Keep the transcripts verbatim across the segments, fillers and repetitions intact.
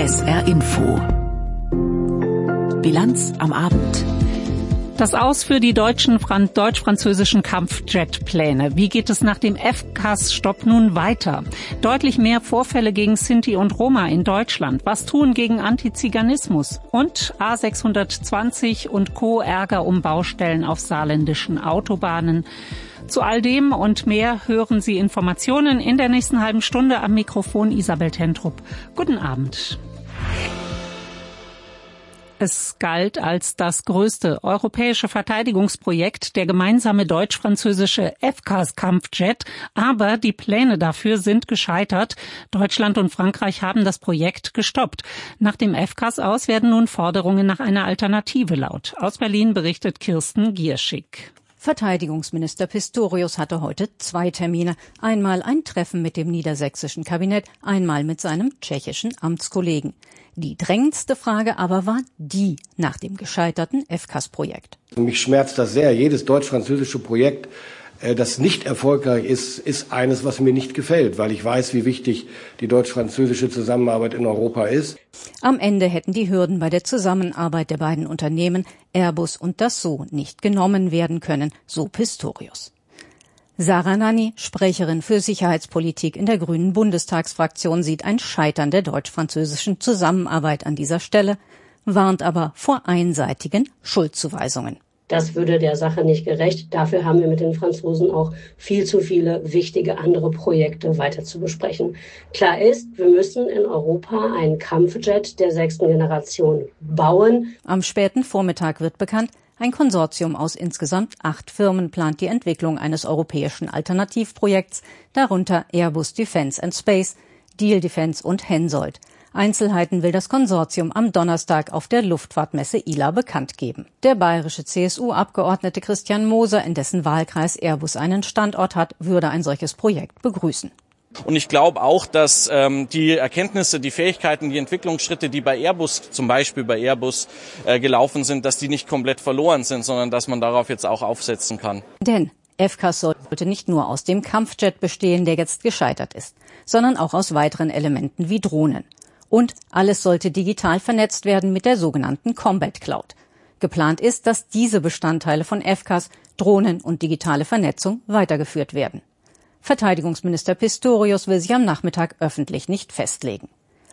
S R Info. Bilanz am Abend. Das Aus für die deutschen, deutsch-französischen Kampfjetpläne. Wie geht es nach dem F C A S-Stopp nun weiter? Deutlich mehr Vorfälle gegen Sinti und Roma in Deutschland. Was tun gegen Antiziganismus? Und A sechshundertzwanzig und Co. Ärger um Baustellen auf saarländischen Autobahnen. Zu all dem und mehr hören Sie Informationen in der nächsten halben Stunde. Am Mikrofon Isabel Tentrup. Guten Abend. Es galt als das größte europäische Verteidigungsprojekt, der gemeinsame deutsch-französische F C A S-Kampfjet. Aber die Pläne dafür sind gescheitert. Deutschland und Frankreich haben das Projekt gestoppt. Nach dem F C A S aus werden nun Forderungen nach einer Alternative laut. Aus Berlin berichtet Kirsten Gierschick. Verteidigungsminister Pistorius hatte heute zwei Termine. Einmal ein Treffen mit dem niedersächsischen Kabinett, einmal mit seinem tschechischen Amtskollegen. Die drängendste Frage aber war die nach dem gescheiterten F C A S-Projekt. Mich schmerzt das sehr. Jedes deutsch-französische Projekt, das nicht erfolgreich ist, ist eines, was mir nicht gefällt, weil ich weiß, wie wichtig die deutsch-französische Zusammenarbeit in Europa ist. Am Ende hätten die Hürden bei der Zusammenarbeit der beiden Unternehmen Airbus und Dassault nicht genommen werden können, so Pistorius. Sarah Nanni, Sprecherin für Sicherheitspolitik in der Grünen Bundestagsfraktion, sieht ein Scheitern der deutsch-französischen Zusammenarbeit an dieser Stelle, warnt aber vor einseitigen Schuldzuweisungen. Das würde der Sache nicht gerecht. Dafür haben wir mit den Franzosen auch viel zu viele wichtige andere Projekte weiter zu besprechen. Klar ist, wir müssen in Europa einen Kampfjet der sechsten Generation bauen. Am späten Vormittag wird bekannt, ein Konsortium aus insgesamt acht Firmen plant die Entwicklung eines europäischen Alternativprojekts, darunter Airbus Defence and Space, Diehl Defence und Hensoldt. Einzelheiten will das Konsortium am Donnerstag auf der Luftfahrtmesse I L A bekannt geben. Der bayerische C S U-Abgeordnete Christian Moser, in dessen Wahlkreis Airbus einen Standort hat, würde ein solches Projekt begrüßen. Und ich glaube auch, dass ähm, die Erkenntnisse, die Fähigkeiten, die Entwicklungsschritte, die bei Airbus, zum Beispiel bei Airbus, äh, gelaufen sind, dass die nicht komplett verloren sind, sondern dass man darauf jetzt auch aufsetzen kann. Denn F C A S sollte nicht nur aus dem Kampfjet bestehen, der jetzt gescheitert ist, sondern auch aus weiteren Elementen wie Drohnen. Und alles sollte digital vernetzt werden mit der sogenannten Combat Cloud. Geplant ist, dass diese Bestandteile von F C A S, Drohnen und digitale Vernetzung weitergeführt werden. Verteidigungsminister Pistorius will sich am Nachmittag öffentlich nicht festlegen.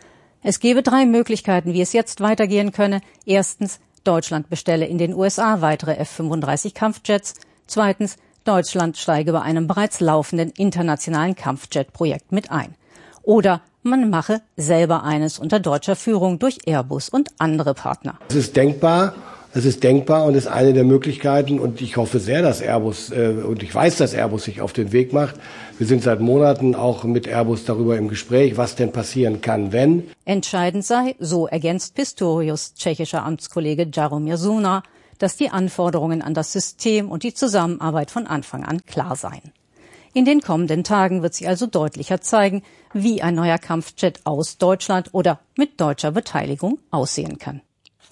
Es gebe drei Möglichkeiten, wie es jetzt weitergehen könne. Erstens, Deutschland bestelle in den U S A weitere F fünfunddreißig Kampfjets. Zweitens, Deutschland steige bei einem bereits laufenden internationalen Kampfjet-Projekt mit ein. Oder man mache selber eines unter deutscher Führung durch Airbus und andere Partner. Es ist denkbar, es ist denkbar und ist eine der Möglichkeiten. Und ich hoffe sehr, dass Airbus, äh, und ich weiß, dass Airbus sich auf den Weg macht. Wir sind seit Monaten auch mit Airbus darüber im Gespräch, was denn passieren kann, wenn. Entscheidend sei, so ergänzt Pistorius tschechischer Amtskollege Jaromír Suna, dass die Anforderungen an das System und die Zusammenarbeit von Anfang an klar seien. In den kommenden Tagen wird sich also deutlicher zeigen, wie ein neuer Kampfjet aus Deutschland oder mit deutscher Beteiligung aussehen kann.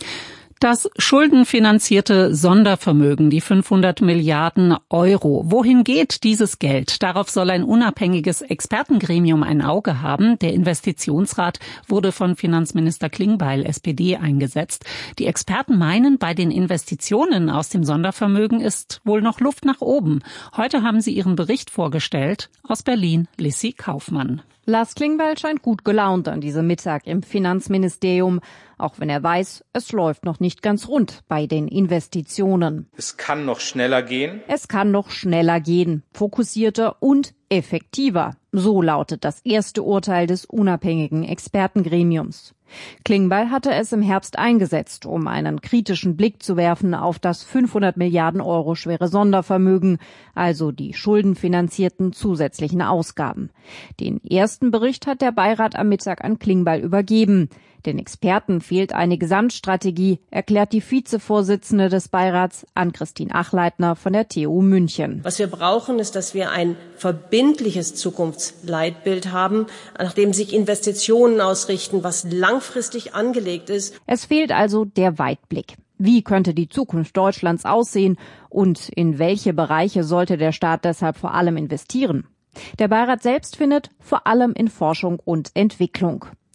Das schuldenfinanzierte Sondervermögen, die fünfhundert Milliarden Euro. Wohin geht dieses Geld? Darauf soll ein unabhängiges Expertengremium ein Auge haben. Der Investitionsrat wurde von Finanzminister Klingbeil, S P D, eingesetzt. Die Experten meinen, bei den Investitionen aus dem Sondervermögen ist wohl noch Luft nach oben. Heute haben sie ihren Bericht vorgestellt. Aus Berlin, Lissy Kaufmann. Lars Klingbeil scheint gut gelaunt an diesem Mittag im Finanzministerium, auch wenn er weiß, es läuft noch nicht ganz rund bei den Investitionen. Es kann noch schneller gehen. Es kann noch schneller gehen, fokussierter und effektiver. So lautet das erste Urteil des unabhängigen Expertengremiums. Klingbeil hatte es im Herbst eingesetzt, um einen kritischen Blick zu werfen auf das fünfhundert Milliarden Euro schwere Sondervermögen, also die schuldenfinanzierten zusätzlichen Ausgaben. Den ersten Bericht hat der Beirat am Mittag an Klingbeil übergeben. Den Experten fehlt eine Gesamtstrategie, erklärt die Vizevorsitzende des Beirats Ann-Christine Achleitner von der T U München. Was wir brauchen, ist, dass wir ein verbindliches Zukunftsleitbild haben, nach dem sich Investitionen ausrichten, was langfristig angelegt ist. Es fehlt also der Weitblick. Wie könnte die Zukunft Deutschlands aussehen und in welche Bereiche sollte der Staat deshalb vor allem investieren? Der Beirat selbst findet vor allem in Forschung und Entwicklung.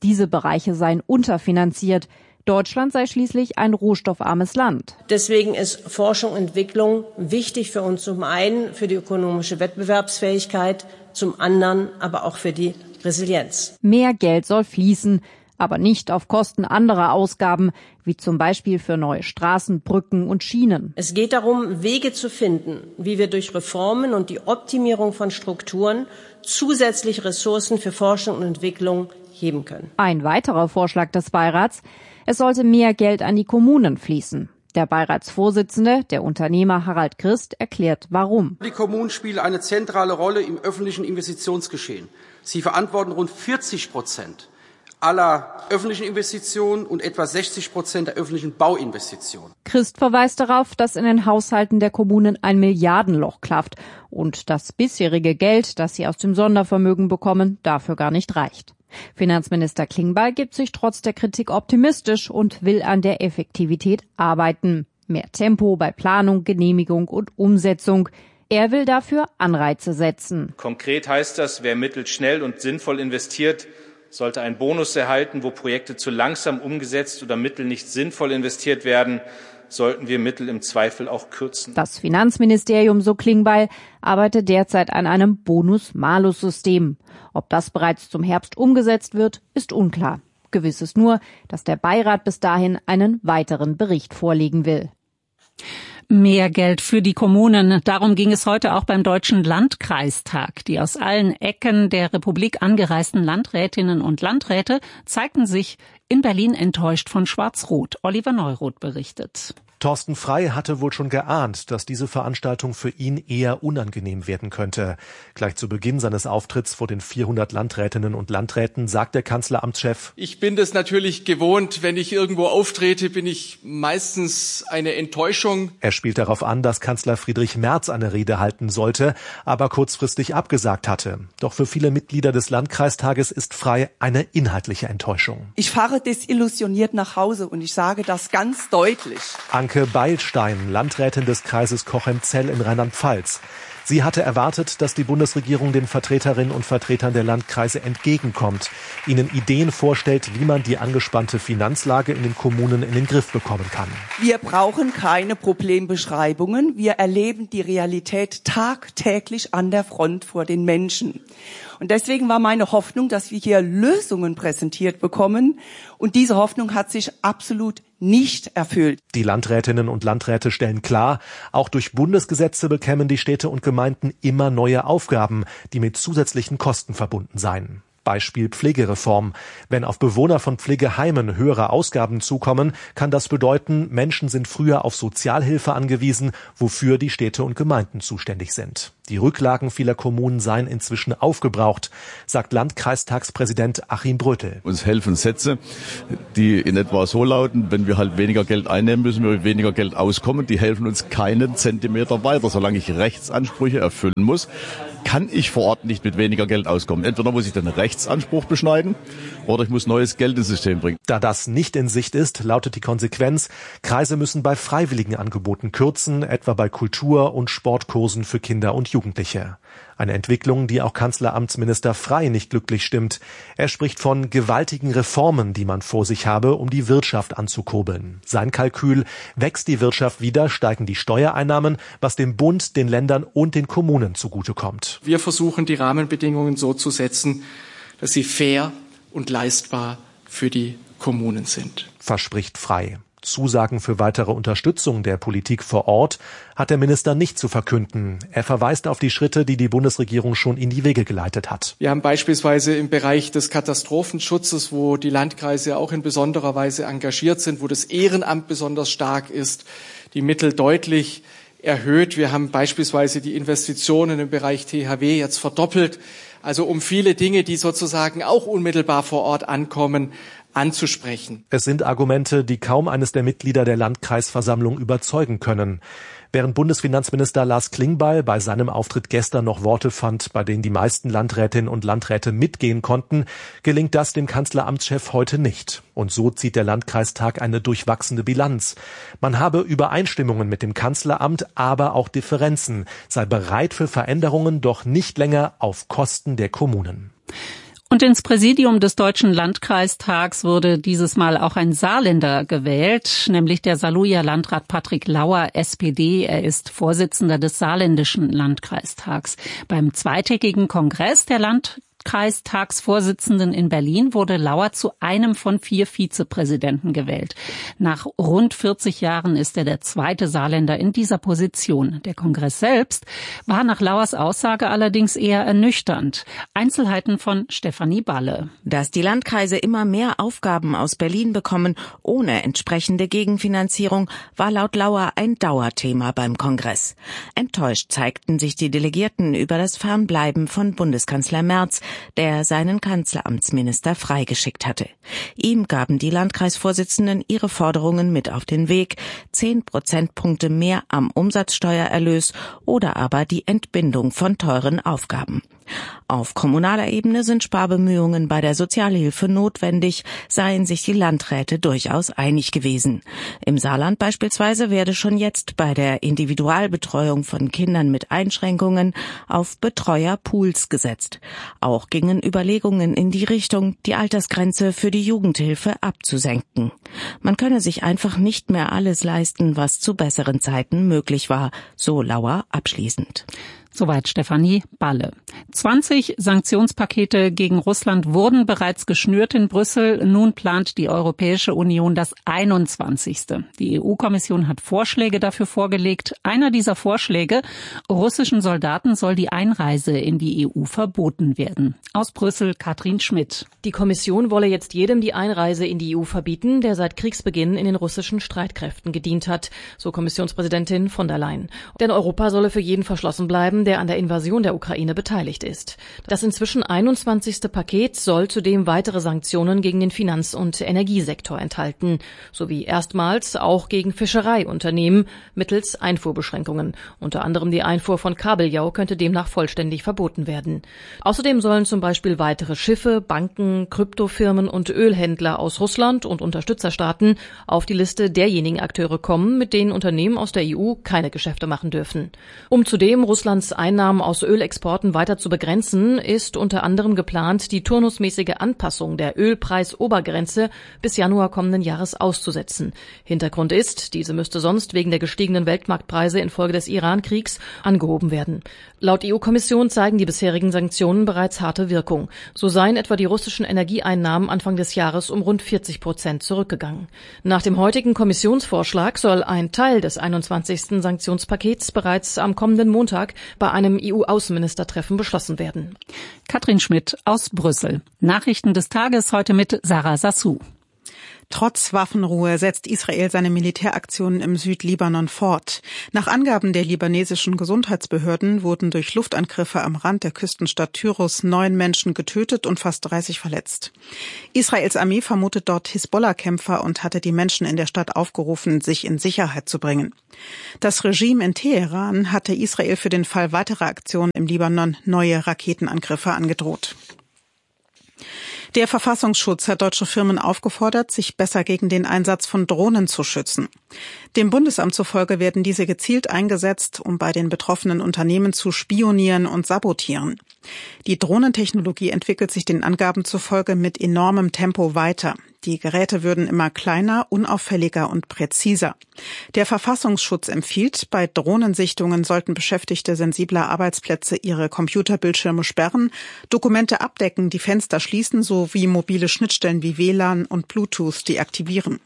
Diese Bereiche seien unterfinanziert. Deutschland sei schließlich ein rohstoffarmes Land. Deswegen ist Forschung und Entwicklung wichtig für uns, zum einen für die ökonomische Wettbewerbsfähigkeit, zum anderen aber auch für die Resilienz. Mehr Geld soll fließen, aber nicht auf Kosten anderer Ausgaben, wie zum Beispiel für neue Straßen, Brücken und Schienen. Es geht darum, Wege zu finden, wie wir durch Reformen und die Optimierung von Strukturen zusätzlich Ressourcen für Forschung und Entwicklung heben können. Ein weiterer Vorschlag des Beirats: Es sollte mehr Geld an die Kommunen fließen. Der Beiratsvorsitzende, der Unternehmer Harald Christ, erklärt, warum. Die Kommunen spielen eine zentrale Rolle im öffentlichen Investitionsgeschehen. Sie verantworten rund vierzig Prozent aller öffentlichen Investitionen und etwa sechzig Prozent der öffentlichen Bauinvestitionen. Christ verweist darauf, dass in den Haushalten der Kommunen ein Milliardenloch klafft und das bisherige Geld, das sie aus dem Sondervermögen bekommen, dafür gar nicht reicht. Finanzminister Klingbeil gibt sich trotz der Kritik optimistisch und will an der Effektivität arbeiten. Mehr Tempo bei Planung, Genehmigung und Umsetzung. Er will dafür Anreize setzen. Konkret heißt das, wer Mittel schnell und sinnvoll investiert, sollte einen Bonus erhalten. Wo Projekte zu langsam umgesetzt oder Mittel nicht sinnvoll investiert werden, sollten wir Mittel im Zweifel auch kürzen. Das Finanzministerium, so Klingbeil, arbeitet derzeit an einem Bonus-Malus-System. Ob das bereits zum Herbst umgesetzt wird, ist unklar. Gewiss ist nur, dass der Beirat bis dahin einen weiteren Bericht vorlegen will. Mehr Geld für die Kommunen. Darum ging es heute auch beim Deutschen Landkreistag. Die aus allen Ecken der Republik angereisten Landrätinnen und Landräte zeigten sich in Berlin enttäuscht von Schwarz-Rot. Oliver Neuroth berichtet. Thorsten Frey hatte wohl schon geahnt, dass diese Veranstaltung für ihn eher unangenehm werden könnte. Gleich zu Beginn seines Auftritts vor den vierhundert Landrätinnen und Landräten sagt der Kanzleramtschef: Ich bin das natürlich gewohnt, wenn ich irgendwo auftrete, bin ich meistens eine Enttäuschung. Er spielt darauf an, dass Kanzler Friedrich Merz eine Rede halten sollte, aber kurzfristig abgesagt hatte. Doch für viele Mitglieder des Landkreistages ist Frey eine inhaltliche Enttäuschung. Ich fahre desillusioniert nach Hause und ich sage das ganz deutlich. Anke Beilstein, Landrätin des Kreises Cochem-Zell in Rheinland-Pfalz. Sie hatte erwartet, dass die Bundesregierung den Vertreterinnen und Vertretern der Landkreise entgegenkommt, ihnen Ideen vorstellt, wie man die angespannte Finanzlage in den Kommunen in den Griff bekommen kann. Wir brauchen keine Problembeschreibungen. Wir erleben die Realität tagtäglich an der Front vor den Menschen. Und deswegen war meine Hoffnung, dass wir hier Lösungen präsentiert bekommen. Und diese Hoffnung hat sich absolut nicht erfüllt. Die Landrätinnen und Landräte stellen klar, auch durch Bundesgesetze bekämen die Städte und Gemeinden immer neue Aufgaben, die mit zusätzlichen Kosten verbunden seien. Beispiel Pflegereform. Wenn auf Bewohner von Pflegeheimen höhere Ausgaben zukommen, kann das bedeuten, Menschen sind früher auf Sozialhilfe angewiesen, wofür die Städte und Gemeinden zuständig sind. Die Rücklagen vieler Kommunen seien inzwischen aufgebraucht, sagt Landkreistagspräsident Achim Brötel. Uns helfen Sätze, die in etwa so lauten: Wenn wir halt weniger Geld einnehmen, müssen wir mit weniger Geld auskommen. Die helfen uns keinen Zentimeter weiter. Solange ich Rechtsansprüche erfüllen muss, kann ich vor Ort nicht mit weniger Geld auskommen. Entweder muss ich den Rechtsanspruch beschneiden oder ich muss neues Geld ins System bringen. Da das nicht in Sicht ist, lautet die Konsequenz: Kreise müssen bei freiwilligen Angeboten kürzen, etwa bei Kultur- und Sportkursen für Kinder und Jugendliche. Eine Entwicklung, die auch Kanzleramtsminister Frey nicht glücklich stimmt. Er spricht von gewaltigen Reformen, die man vor sich habe, um die Wirtschaft anzukurbeln. Sein Kalkül: Wächst die Wirtschaft wieder, steigen die Steuereinnahmen, was dem Bund, den Ländern und den Kommunen zugutekommt. Wir versuchen, die Rahmenbedingungen so zu setzen, dass sie fair und leistbar für die Kommunen sind. Verspricht Frey. Zusagen für weitere Unterstützung der Politik vor Ort hat der Minister nicht zu verkünden. Er verweist auf die Schritte, die die Bundesregierung schon in die Wege geleitet hat. Wir haben beispielsweise im Bereich des Katastrophenschutzes, wo die Landkreise auch in besonderer Weise engagiert sind, wo das Ehrenamt besonders stark ist, die Mittel deutlich erhöht. Wir haben beispielsweise die Investitionen im Bereich T H W jetzt verdoppelt. Also um viele Dinge, die sozusagen auch unmittelbar vor Ort ankommen, anzusprechen. Es sind Argumente, die kaum eines der Mitglieder der Landkreisversammlung überzeugen können. Während Bundesfinanzminister Lars Klingbeil bei seinem Auftritt gestern noch Worte fand, bei denen die meisten Landrätinnen und Landräte mitgehen konnten, gelingt das dem Kanzleramtschef heute nicht. Und so zieht der Landkreistag eine durchwachsene Bilanz. Man habe Übereinstimmungen mit dem Kanzleramt, aber auch Differenzen, sei bereit für Veränderungen, doch nicht länger auf Kosten der Kommunen. Und ins Präsidium des Deutschen Landkreistags wurde dieses Mal auch ein Saarländer gewählt, nämlich der Saarlouier Landrat Patrick Lauer, S P D. Er ist Vorsitzender des Saarländischen Landkreistags. Beim zweitägigen Kongress der Land Kreistagsvorsitzenden in Berlin wurde Lauer zu einem von vier Vizepräsidenten gewählt. Nach rund vierzig Jahren ist er der zweite Saarländer in dieser Position. Der Kongress selbst war nach Lauers Aussage allerdings eher ernüchternd. Einzelheiten von Stefanie Balle. Dass die Landkreise immer mehr Aufgaben aus Berlin bekommen, ohne entsprechende Gegenfinanzierung, war laut Lauer ein Dauerthema beim Kongress. Enttäuscht zeigten sich die Delegierten über das Fernbleiben von Bundeskanzler Merz, der seinen Kanzleramtsminister freigeschickt hatte. Ihm gaben die Landkreisvorsitzenden ihre Forderungen mit auf den Weg, zehn Prozentpunkte mehr am Umsatzsteuererlös oder aber die Entbindung von teuren Aufgaben. Auf kommunaler Ebene sind Sparbemühungen bei der Sozialhilfe notwendig, seien sich die Landräte durchaus einig gewesen. Im Saarland beispielsweise werde schon jetzt bei der Individualbetreuung von Kindern mit Einschränkungen auf Betreuerpools gesetzt. Auch gingen Überlegungen in die Richtung, die Altersgrenze für die Jugendhilfe abzusenken. Man könne sich einfach nicht mehr alles leisten, was zu besseren Zeiten möglich war, so Lauer abschließend. Soweit Stefanie Balle. zwanzig Sanktionspakete gegen Russland wurden bereits geschnürt in Brüssel. Nun plant die Europäische Union das einundzwanzigste. Die E U-Kommission hat Vorschläge dafür vorgelegt. Einer dieser Vorschläge: russischen Soldaten soll die Einreise in die E U verboten werden. Aus Brüssel Katrin Schmidt. Die Kommission wolle jetzt jedem die Einreise in die E U verbieten, der seit Kriegsbeginn in den russischen Streitkräften gedient hat, so Kommissionspräsidentin von der Leyen. Denn Europa solle für jeden verschlossen bleiben, der an der Invasion der Ukraine beteiligt ist. Das inzwischen einundzwanzigste Paket soll zudem weitere Sanktionen gegen den Finanz- und Energiesektor enthalten, sowie erstmals auch gegen Fischereiunternehmen mittels Einfuhrbeschränkungen. Unter anderem die Einfuhr von Kabeljau könnte demnach vollständig verboten werden. Außerdem sollen zum Beispiel weitere Schiffe, Banken, Kryptofirmen und Ölhändler aus Russland und Unterstützerstaaten auf die Liste derjenigen Akteure kommen, mit denen Unternehmen aus der E U keine Geschäfte machen dürfen. Um zudem Russlands Einnahmen aus Ölexporten weiter zu begrenzen, ist unter anderem geplant, die turnusmäßige Anpassung der Ölpreisobergrenze bis Januar kommenden Jahres auszusetzen. Hintergrund ist, diese müsste sonst wegen der gestiegenen Weltmarktpreise infolge des Iran-Kriegs angehoben werden. Laut E U-Kommission zeigen die bisherigen Sanktionen bereits harte Wirkung. So seien etwa die russischen Energieeinnahmen Anfang des Jahres um rund vierzig Prozent zurückgegangen. Nach dem heutigen Kommissionsvorschlag soll ein Teil des einundzwanzigsten Sanktionspakets bereits am kommenden Montag bei einem E U-Außenministertreffen beschlossen werden. Katrin Schmidt aus Brüssel. Nachrichten des Tages heute mit Sarah Sassou. Trotz Waffenruhe setzt Israel seine Militäraktionen im Südlibanon fort. Nach Angaben der libanesischen Gesundheitsbehörden wurden durch Luftangriffe am Rand der Küstenstadt Tyros neun Menschen getötet und fast dreißig verletzt. Israels Armee vermutet dort Hisbollah-Kämpfer und hatte die Menschen in der Stadt aufgerufen, sich in Sicherheit zu bringen. Das Regime in Teheran hatte Israel für den Fall weiterer Aktionen im Libanon neue Raketenangriffe angedroht. Der Verfassungsschutz hat deutsche Firmen aufgefordert, sich besser gegen den Einsatz von Drohnen zu schützen. Dem Bundesamt zufolge werden diese gezielt eingesetzt, um bei den betroffenen Unternehmen zu spionieren und sabotieren. Die Drohnentechnologie entwickelt sich den Angaben zufolge mit enormem Tempo weiter. Die Geräte würden immer kleiner, unauffälliger und präziser. Der Verfassungsschutz empfiehlt, bei Drohnensichtungen sollten Beschäftigte sensibler Arbeitsplätze ihre Computerbildschirme sperren, Dokumente abdecken, die Fenster schließen sowie mobile Schnittstellen wie W L A N und Bluetooth deaktivieren.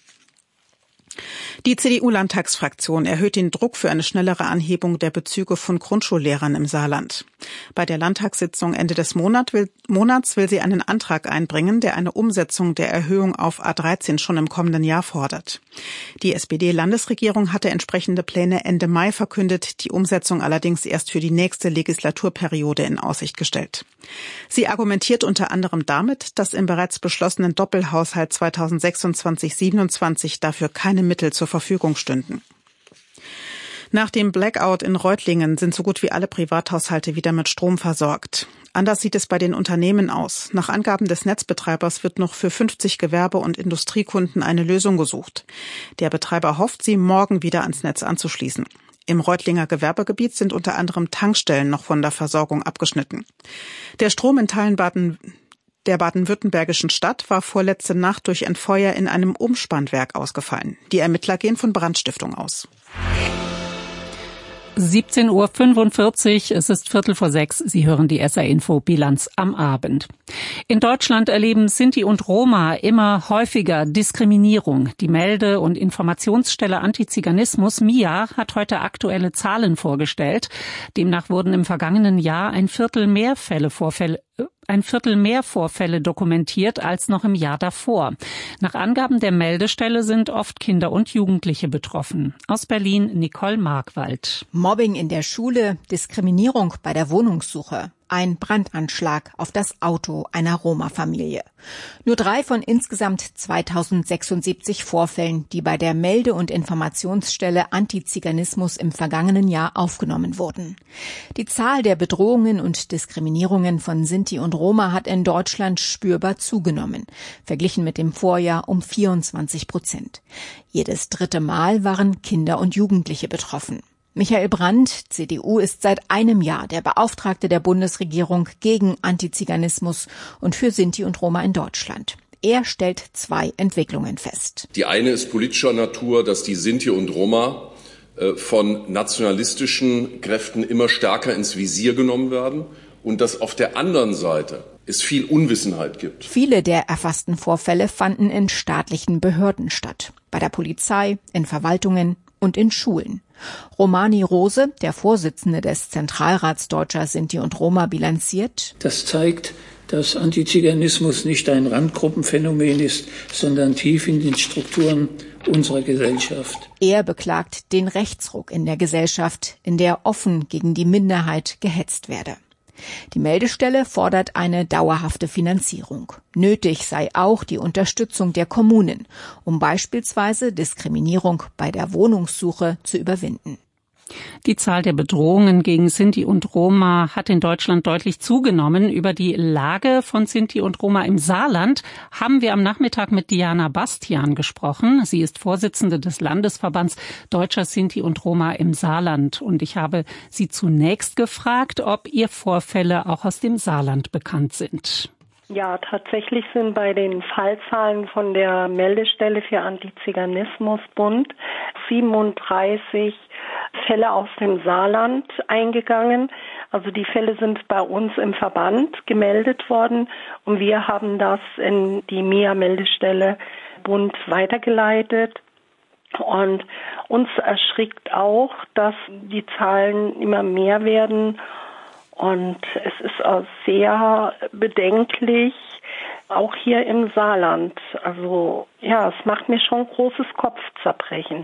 Die C D U-Landtagsfraktion erhöht den Druck für eine schnellere Anhebung der Bezüge von Grundschullehrern im Saarland. Bei der Landtagssitzung Ende des Monat will, Monats will sie einen Antrag einbringen, der eine Umsetzung der Erhöhung auf A dreizehn schon im kommenden Jahr fordert. Die S P D-Landesregierung hatte entsprechende Pläne Ende Mai verkündet, die Umsetzung allerdings erst für die nächste Legislaturperiode in Aussicht gestellt. Sie argumentiert unter anderem damit, dass im bereits beschlossenen Doppelhaushalt zweitausendsechsundzwanzig siebenundzwanzig dafür keine Mittel zur Verfügung stünden. Nach dem Blackout in Reutlingen sind so gut wie alle Privathaushalte wieder mit Strom versorgt. Anders sieht es bei den Unternehmen aus. Nach Angaben des Netzbetreibers wird noch für fünfzig Gewerbe- und Industriekunden eine Lösung gesucht. Der Betreiber hofft, sie morgen wieder ans Netz anzuschließen. Im Reutlinger Gewerbegebiet sind unter anderem Tankstellen noch von der Versorgung abgeschnitten. Der Strom in Teilen Baden der baden-württembergischen Stadt war vorletzte Nacht durch ein Feuer in einem Umspannwerk ausgefallen. Die Ermittler gehen von Brandstiftung aus. siebzehn Uhr fünfundvierzig, es ist Viertel vor sechs. Sie hören die S R-Info Bilanz am Abend. In Deutschland erleben Sinti und Roma immer häufiger Diskriminierung. Die Melde- und Informationsstelle Antiziganismus M I A hat heute aktuelle Zahlen vorgestellt. Demnach wurden im vergangenen Jahr ein Viertel mehr Fälle Vorfälle ein Viertel mehr Vorfälle dokumentiert als noch im Jahr davor. Nach Angaben der Meldestelle sind oft Kinder und Jugendliche betroffen. Aus Berlin Nicole Markwald. Mobbing in der Schule, Diskriminierung bei der Wohnungssuche. Ein Brandanschlag auf das Auto einer Roma-Familie. Nur drei von insgesamt zweitausendsechsundsiebzig Vorfällen, die bei der Melde- und Informationsstelle Antiziganismus im vergangenen Jahr aufgenommen wurden. Die Zahl der Bedrohungen und Diskriminierungen von Sinti und Roma hat in Deutschland spürbar zugenommen, verglichen mit dem Vorjahr um vierundzwanzig Prozent. Jedes dritte Mal waren Kinder und Jugendliche betroffen. Michael Brandt, C D U, ist seit einem Jahr der Beauftragte der Bundesregierung gegen Antiziganismus und für Sinti und Roma in Deutschland. Er stellt zwei Entwicklungen fest. Die eine ist politischer Natur, dass die Sinti und Roma äh, von nationalistischen Kräften immer stärker ins Visier genommen werden und dass auf der anderen Seite es viel Unwissenheit gibt. Viele der erfassten Vorfälle fanden in staatlichen Behörden statt. Bei der Polizei, in Verwaltungen und in Schulen. Romani Rose, der Vorsitzende des Zentralrats Deutscher Sinti und Roma, bilanziert: Das zeigt, dass Antiziganismus nicht ein Randgruppenphänomen ist, sondern tief in den Strukturen unserer Gesellschaft. Er beklagt den Rechtsruck in der Gesellschaft, in der offen gegen die Minderheit gehetzt werde. Die Meldestelle fordert eine dauerhafte Finanzierung. Nötig sei auch die Unterstützung der Kommunen, um beispielsweise Diskriminierung bei der Wohnungssuche zu überwinden. Die Zahl der Bedrohungen gegen Sinti und Roma hat in Deutschland deutlich zugenommen. Über die Lage von Sinti und Roma im Saarland haben wir am Nachmittag mit Diana Bastian gesprochen. Sie ist Vorsitzende des Landesverbands Deutscher Sinti und Roma im Saarland. Und ich habe sie zunächst gefragt, ob ihr Vorfälle auch aus dem Saarland bekannt sind. Ja, tatsächlich sind bei den Fallzahlen von der Meldestelle für Antiziganismusbund siebenunddreißig Fälle aus dem Saarland eingegangen. Also die Fälle sind bei uns im Verband gemeldet worden und wir haben das in die M I A-Meldestelle Bund weitergeleitet. Und uns erschrickt auch, dass die Zahlen immer mehr werden. Und es ist auch sehr bedenklich, auch hier im Saarland. Also ja, es macht mir schon großes Kopfzerbrechen.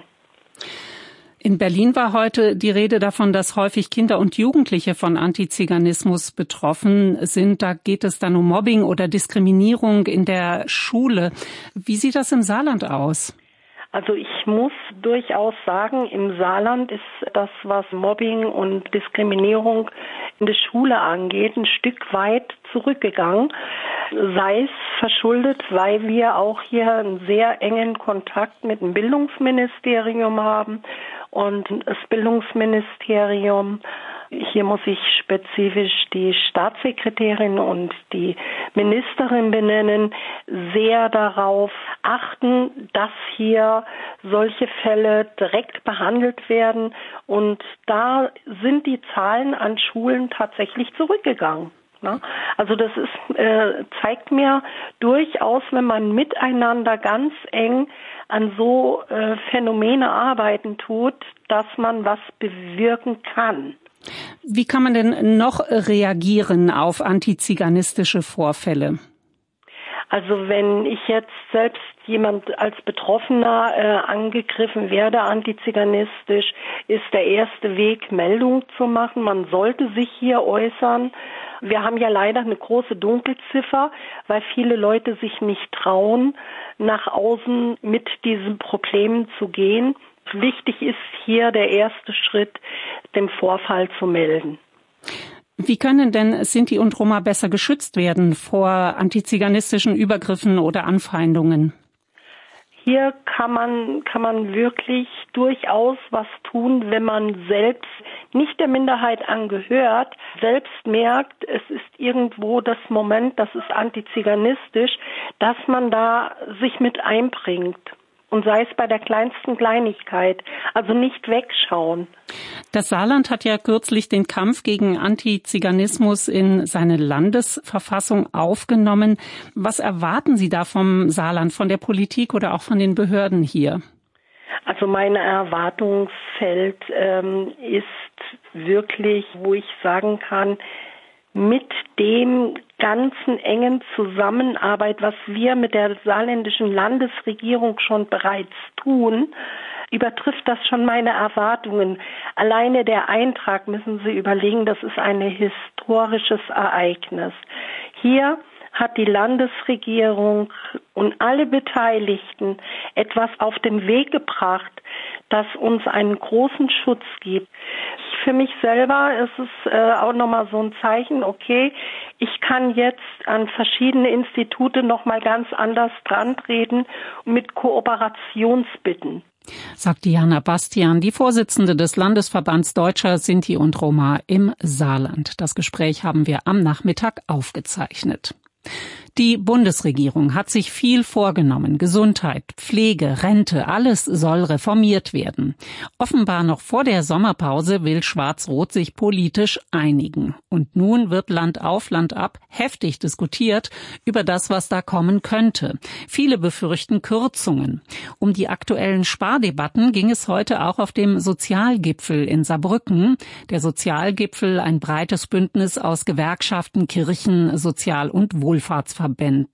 In Berlin war heute die Rede davon, dass häufig Kinder und Jugendliche von Antiziganismus betroffen sind. Da geht es dann um Mobbing oder Diskriminierung in der Schule. Wie sieht das im Saarland aus? Also ich muss durchaus sagen, im Saarland ist das, was Mobbing und Diskriminierung in der Schule angeht, ein Stück weit zurückgegangen. Sei es verschuldet, weil wir auch hier einen sehr engen Kontakt mit dem Bildungsministerium haben. Und das Bildungsministerium, hier muss ich spezifisch die Staatssekretärin und die Ministerin benennen, sehr darauf achten, dass hier solche Fälle direkt behandelt werden. Und da sind die Zahlen an Schulen tatsächlich zurückgegangen. Also das ist, äh, zeigt mir durchaus, wenn man miteinander ganz eng an so äh, Phänomene arbeiten tut, dass man was bewirken kann. Wie kann man denn noch reagieren auf antiziganistische Vorfälle? Also wenn ich jetzt selbst jemand als Betroffener äh, angegriffen werde, antiziganistisch, ist der erste Weg, Meldung zu machen. Man sollte sich hier äußern. Wir haben ja leider eine große Dunkelziffer, weil viele Leute sich nicht trauen, nach außen mit diesen Problemen zu gehen. Wichtig ist hier der erste Schritt, den Vorfall zu melden. Wie können denn Sinti und Roma besser geschützt werden vor antiziganistischen Übergriffen oder Anfeindungen? Hier kann man, kann man wirklich durchaus was tun, wenn man selbst nicht der Minderheit angehört, selbst merkt, es ist irgendwo das Moment, das ist antiziganistisch, dass man da sich mit einbringt. Und sei es bei der kleinsten Kleinigkeit, also nicht wegschauen. Das Saarland hat ja kürzlich den Kampf gegen Antiziganismus in seine Landesverfassung aufgenommen. Was erwarten Sie da vom Saarland, von der Politik oder auch von den Behörden hier? Also mein Erwartungsfeld ähm, ist wirklich, wo ich sagen kann, mit dem ganzen engen Zusammenarbeit, was wir mit der saarländischen Landesregierung schon bereits tun, übertrifft das schon meine Erwartungen. Alleine der Eintrag, müssen Sie überlegen, das ist ein historisches Ereignis. Hier hat die Landesregierung und alle Beteiligten etwas auf den Weg gebracht, das uns einen großen Schutz gibt. Für mich selber ist es äh, auch nochmal so ein Zeichen, okay, ich kann jetzt an verschiedene Institute nochmal ganz anders drantreten mit Kooperationsbitten. Sagt Diana Bastian, die Vorsitzende des Landesverbands Deutscher Sinti und Roma im Saarland. Das Gespräch haben wir am Nachmittag aufgezeichnet. Die Bundesregierung hat sich viel vorgenommen. Gesundheit, Pflege, Rente, alles soll reformiert werden. Offenbar noch vor der Sommerpause will Schwarz-Rot sich politisch einigen. Und nun wird Land auf, Land ab heftig diskutiert über das, was da kommen könnte. Viele befürchten Kürzungen. Um die aktuellen Spardebatten ging es heute auch auf dem Sozialgipfel in Saarbrücken. Der Sozialgipfel, ein breites Bündnis aus Gewerkschaften, Kirchen, Sozial- und Wohlfahrtsverbänden.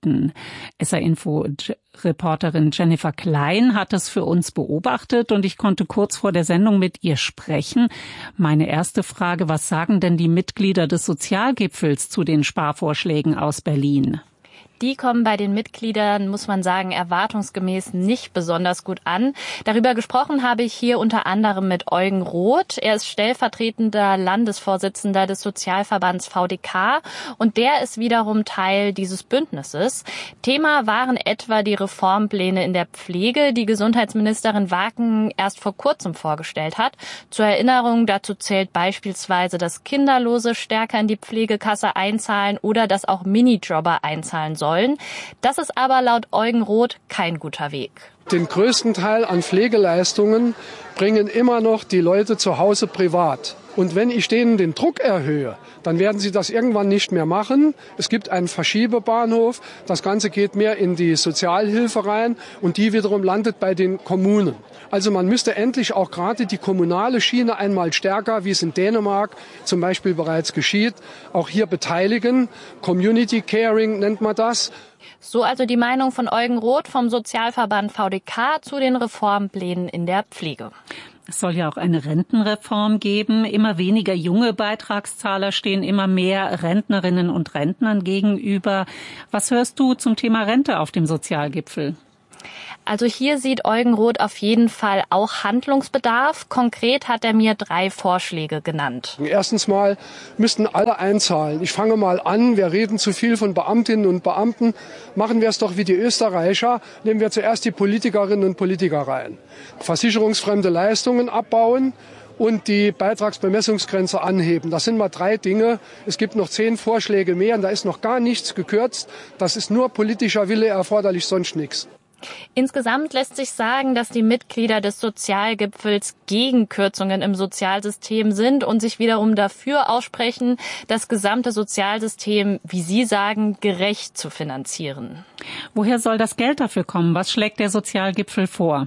S R-Info-Reporterin Jennifer Klein hat es für uns beobachtet und ich konnte kurz vor der Sendung mit ihr sprechen. Meine erste Frage, was sagen denn die Mitglieder des Sozialgipfels zu den Sparvorschlägen aus Berlin? Die kommen bei den Mitgliedern, muss man sagen, erwartungsgemäß nicht besonders gut an. Darüber gesprochen habe ich hier unter anderem mit Eugen Roth. Er ist stellvertretender Landesvorsitzender des Sozialverbands V D K und der ist wiederum Teil dieses Bündnisses. Thema waren etwa die Reformpläne in der Pflege, die Gesundheitsministerin Waken erst vor kurzem vorgestellt hat. Zur Erinnerung, dazu zählt beispielsweise, dass Kinderlose stärker in die Pflegekasse einzahlen oder dass auch Minijobber einzahlen sollen. Das ist aber laut Eugen Roth kein guter Weg. Den größten Teil an Pflegeleistungen bringen immer noch die Leute zu Hause privat. Und wenn ich denen den Druck erhöhe, dann werden sie das irgendwann nicht mehr machen. Es gibt einen Verschiebebahnhof. Das Ganze geht mehr in die Sozialhilfe rein und die wiederum landet bei den Kommunen. Also man müsste endlich auch gerade die kommunale Schiene einmal stärker, wie es in Dänemark zum Beispiel bereits geschieht, auch hier beteiligen. Community Caring nennt man das. So also die Meinung von Eugen Roth vom Sozialverband V D K zu den Reformplänen in der Pflege. Es soll ja auch eine Rentenreform geben. Immer weniger junge Beitragszahler stehen immer mehr Rentnerinnen und Rentnern gegenüber. Was hörst du zum Thema Rente auf dem Sozialgipfel? Also hier sieht Eugen Roth auf jeden Fall auch Handlungsbedarf. Konkret hat er mir drei Vorschläge genannt. Erstens mal müssten alle einzahlen. Ich fange mal an, wir reden zu viel von Beamtinnen und Beamten. Machen wir es doch wie die Österreicher. Nehmen wir zuerst die Politikerinnen und Politiker rein. Versicherungsfremde Leistungen abbauen und die Beitragsbemessungsgrenze anheben. Das sind mal drei Dinge. Es gibt noch zehn Vorschläge mehr und da ist noch gar nichts gekürzt. Das ist nur politischer Wille erforderlich, sonst nichts. Insgesamt lässt sich sagen, dass die Mitglieder des Sozialgipfels gegen Kürzungen im Sozialsystem sind und sich wiederum dafür aussprechen, das gesamte Sozialsystem, wie Sie sagen, gerecht zu finanzieren. Woher soll das Geld dafür kommen? Was schlägt der Sozialgipfel vor?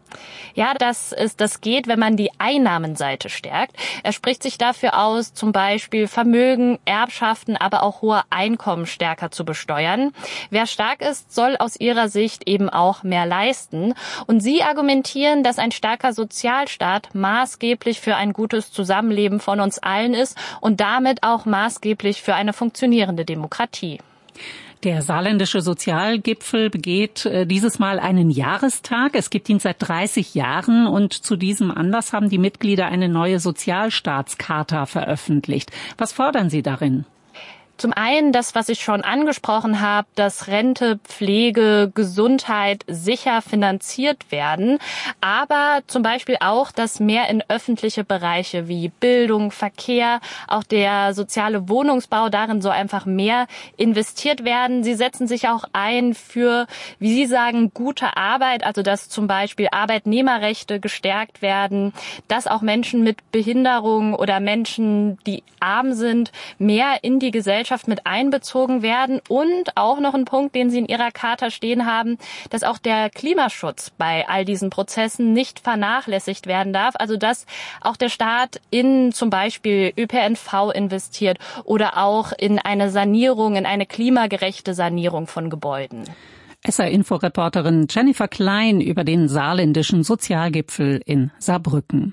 Ja, das ist, das geht, wenn man die Einnahmenseite stärkt. Er spricht sich dafür aus, zum Beispiel Vermögen, Erbschaften, aber auch hohe Einkommen stärker zu besteuern. Wer stark ist, soll aus ihrer Sicht eben auch mehr leisten. Und sie argumentieren, dass ein starker Sozialstaat maßgeblich für ein gutes Zusammenleben von uns allen ist und damit auch maßgeblich für eine funktionierende Demokratie. Der saarländische Sozialgipfel begeht äh, dieses Mal einen Jahrestag. Es gibt ihn seit dreißig Jahren und zu diesem Anlass haben die Mitglieder eine neue Sozialstaatscharta veröffentlicht. Was fordern Sie darin? Zum einen das, was ich schon angesprochen habe, dass Rente, Pflege, Gesundheit sicher finanziert werden, aber zum Beispiel auch, dass mehr in öffentliche Bereiche wie Bildung, Verkehr, auch der soziale Wohnungsbau, darin soll einfach mehr investiert werden. Sie setzen sich auch ein für, wie Sie sagen, gute Arbeit, also dass zum Beispiel Arbeitnehmerrechte gestärkt werden, dass auch Menschen mit Behinderung oder Menschen, die arm sind, mehr in die Gesellschaft mit einbezogen werden und auch noch ein Punkt, den Sie in Ihrer Charta stehen haben, dass auch der Klimaschutz bei all diesen Prozessen nicht vernachlässigt werden darf. Also dass auch der Staat in zum Beispiel Ö P N V investiert oder auch in eine Sanierung, in eine klimagerechte Sanierung von Gebäuden. S R-Info-Reporterin Jennifer Klein über den saarländischen Sozialgipfel in Saarbrücken.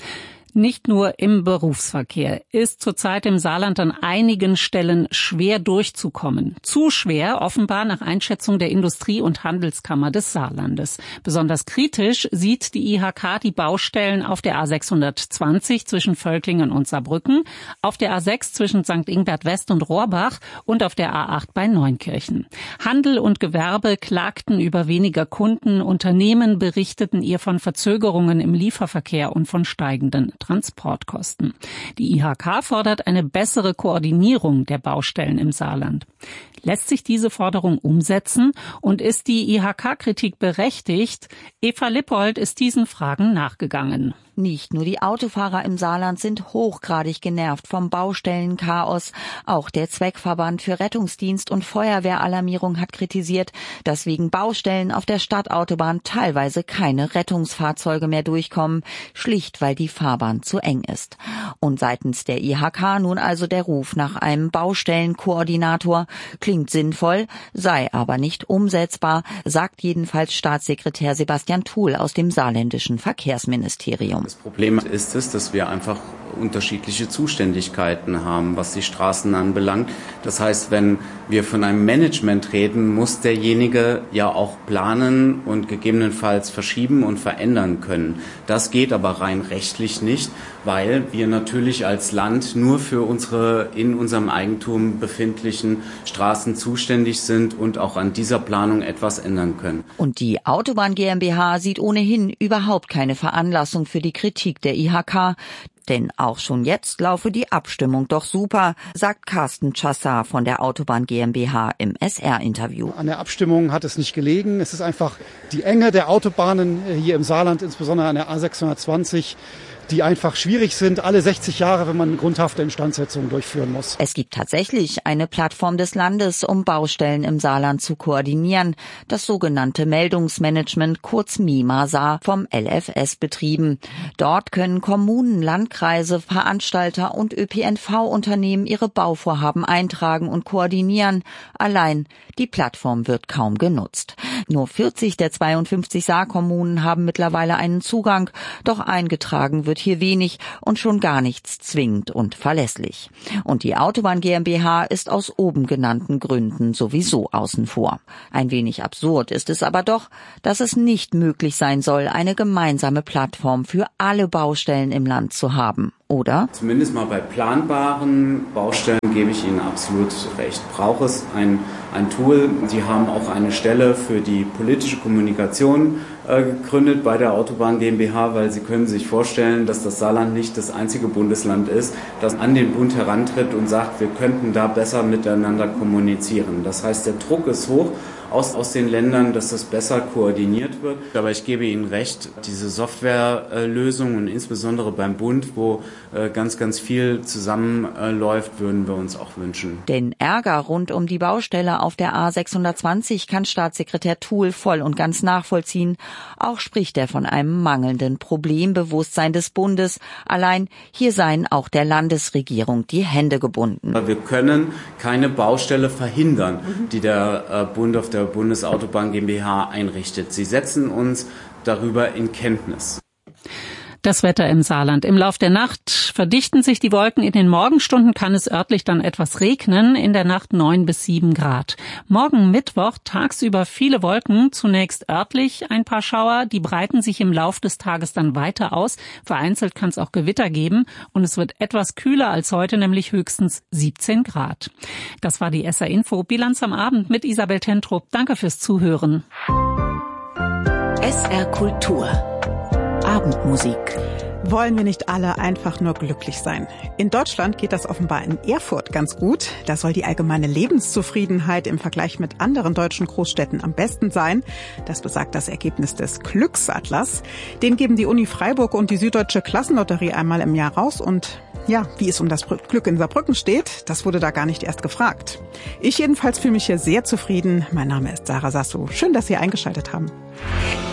Nicht nur im Berufsverkehr ist zurzeit im Saarland an einigen Stellen schwer durchzukommen. Zu schwer, offenbar nach Einschätzung der Industrie- und Handelskammer des Saarlandes. Besonders kritisch sieht die I H K die Baustellen auf der A sechshundertzwanzig zwischen Völklingen und Saarbrücken, auf der A sechs zwischen Sankt Ingbert West und Rohrbach und auf der A acht bei Neunkirchen. Handel und Gewerbe klagten über weniger Kunden, Unternehmen berichteten ihr von Verzögerungen im Lieferverkehr und von steigenden Transportkosten. Die I H K fordert eine bessere Koordinierung der Baustellen im Saarland. Lässt sich diese Forderung umsetzen und ist die I H K-Kritik berechtigt? Eva Lippold ist diesen Fragen nachgegangen. Nicht nur die Autofahrer im Saarland sind hochgradig genervt vom Baustellenchaos. Auch der Zweckverband für Rettungsdienst und Feuerwehralarmierung hat kritisiert, dass wegen Baustellen auf der Stadtautobahn teilweise keine Rettungsfahrzeuge mehr durchkommen, schlicht weil die Fahrbahn zu eng ist. Und seitens der I H K nun also der Ruf nach einem Baustellenkoordinator. Klingt sinnvoll, sei aber nicht umsetzbar, sagt jedenfalls Staatssekretär Sebastian Thuel aus dem saarländischen Verkehrsministerium. Das Problem ist es, dass wir einfach unterschiedliche Zuständigkeiten haben, was die Straßen anbelangt. Das heißt, wenn wir von einem Management reden, muss derjenige ja auch planen und gegebenenfalls verschieben und verändern können. Das geht aber rein rechtlich nicht, weil wir natürlich als Land nur für unsere in unserem Eigentum befindlichen Straßen zuständig sind und auch an dieser Planung etwas ändern können. Und die Autobahn GmbH sieht ohnehin überhaupt keine Veranlassung für die Kritik der I H K. Denn auch schon jetzt laufe die Abstimmung doch super, sagt Carsten Chassar von der Autobahn GmbH im S R-Interview. An der Abstimmung hat es nicht gelegen. Es ist einfach die Enge der Autobahnen hier im Saarland, insbesondere an der A sechshundertzwanzig, die einfach schwierig sind, alle sechzig Jahre, wenn man grundhafte Instandsetzungen durchführen muss. Es gibt tatsächlich eine Plattform des Landes, um Baustellen im Saarland zu koordinieren. Das sogenannte Meldungsmanagement, kurz MIMA-Saar, vom L F S betrieben. Dort können Kommunen, Landkreise, Veranstalter und Ö P N V-Unternehmen ihre Bauvorhaben eintragen und koordinieren. Allein die Plattform wird kaum genutzt. Nur vierzig der zweiundfünfzig Saarkommunen haben mittlerweile einen Zugang, doch eingetragen wird hier wenig und schon gar nichts zwingend und verlässlich. Und die Autobahn GmbH ist aus oben genannten Gründen sowieso außen vor. Ein wenig absurd ist es aber doch, dass es nicht möglich sein soll, eine gemeinsame Plattform für alle Baustellen im Land zu haben. Oder? Zumindest mal bei planbaren Baustellen gebe ich Ihnen absolut recht. Braucht es ein, ein Tool. Sie haben auch eine Stelle für die politische Kommunikation äh, gegründet bei der Autobahn GmbH, weil Sie können sich vorstellen, dass das Saarland nicht das einzige Bundesland ist, das an den Bund herantritt und sagt, wir könnten da besser miteinander kommunizieren. Das heißt, der Druck ist hoch aus, aus den Ländern, dass das besser koordiniert wird. Aber ich gebe Ihnen recht, diese Softwarelösung und insbesondere beim Bund, wo äh, ganz, ganz viel zusammenläuft, würden wir uns auch wünschen. Den Ärger rund um die Baustelle auf der A sechshundertzwanzig kann Staatssekretär Thuel voll und ganz nachvollziehen. Auch spricht er von einem mangelnden Problembewusstsein des Bundes. Allein hier seien auch der Landesregierung die Hände gebunden. Wir können keine Baustelle verhindern, die der äh, Bund auf der Bundesautobahn GmbH einrichtet. Sie setzen uns darüber in Kenntnis. Das Wetter im Saarland. Im Lauf der Nacht verdichten sich die Wolken. In den Morgenstunden kann es örtlich dann etwas regnen. In der Nacht neun bis sieben Grad. Morgen Mittwoch tagsüber viele Wolken. Zunächst örtlich ein paar Schauer. Die breiten sich im Lauf des Tages dann weiter aus. Vereinzelt kann es auch Gewitter geben. Und es wird etwas kühler als heute, nämlich höchstens siebzehn Grad. Das war die S R Info. Bilanz am Abend mit Isabel Tentrup. Danke fürs Zuhören. S R Kultur. Abendmusik. Wollen wir nicht alle einfach nur glücklich sein? In Deutschland geht das offenbar in Erfurt ganz gut. Da soll die allgemeine Lebenszufriedenheit im Vergleich mit anderen deutschen Großstädten am besten sein. Das besagt das Ergebnis des Glücksatlas. Den geben die Uni Freiburg und die Süddeutsche Klassenlotterie einmal im Jahr raus. Und ja, wie es um das Glück in Saarbrücken steht, das wurde da gar nicht erst gefragt. Ich jedenfalls fühle mich hier sehr zufrieden. Mein Name ist Sarah Sasso. Schön, dass Sie eingeschaltet haben.